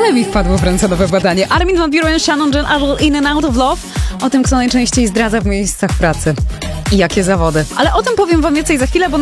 Ale mi wpadło w ręce nowe badanie. Armin van Buuren, Shannon Jen Adel, In and Out of Love. O tym, kto najczęściej zdradza w miejscach pracy. I jakie zawody. Ale o tym powiem wam więcej za chwilę, bo